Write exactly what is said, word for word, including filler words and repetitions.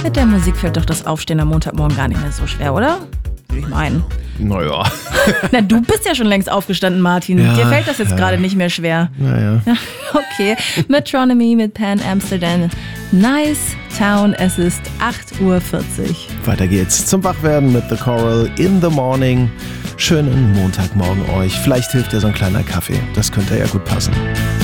mit der Musik fällt doch das Aufstehen am Montagmorgen gar nicht mehr so schwer, oder? Würde ich meinen. Naja. Na, du bist ja schon längst aufgestanden, Martin. Ja, Dir fällt das jetzt ja. gerade nicht mehr schwer. Naja. Okay, Metronomy mit Pan Amsterdam. Nice Town, es ist acht Uhr vierzig. Weiter geht's zum Wachwerden mit The Coral in the Morning. Schönen Montagmorgen euch. Vielleicht hilft dir so ein kleiner Kaffee. Das könnte ja gut passen.